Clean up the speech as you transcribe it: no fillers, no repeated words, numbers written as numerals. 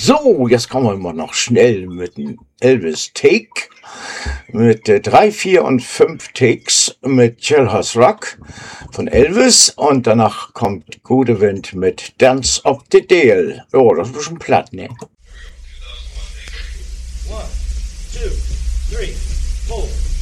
So, jetzt kommen wir mal noch schnell mit dem Elvis Take. Mit 3, 4 und 5 Takes mit Jailhouse Rock von Elvis. Und danach kommt Gode Wind mit Dance of the Dale. Oh, das ist ein bisschen platt, ne? 1, 2, 3, 4